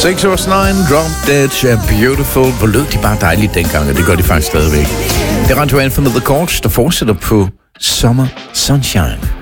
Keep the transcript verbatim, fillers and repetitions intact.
seks år nine, Drop Dead, A Beautiful. Hvor lød de bare dejligt dengang, og det gør de faktisk stadigvæk. Det er Radio Anthem of the Chords, der fortsætter på Summer Sunshine.